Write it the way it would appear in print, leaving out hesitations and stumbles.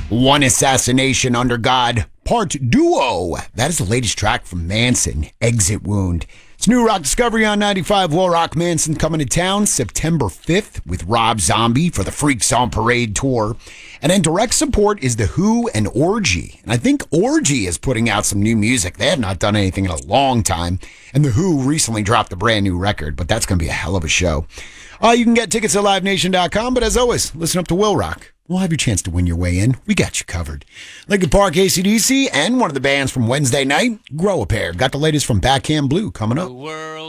One Assassination Under God, Part Duo. That is the latest track from Manson, Exit Wound. It's New Rock Discovery on 95 Will Rock. Manson coming to town September 5th with Rob Zombie for the Freaks on Parade tour. And then direct support is The Who and Orgy. And I think Orgy is putting out some new music. They have not done anything in a long time. And The Who recently dropped a brand new record, but that's going to be a hell of a show. You can get tickets at livenation.com, but as always, listen up to Will Rock. We'll have your chance to win your way in. We got you covered. Linkin Park, AC/DC, and one of the bands from Wednesday night, Grow a Pair. Got the latest from Backhand Blue coming up.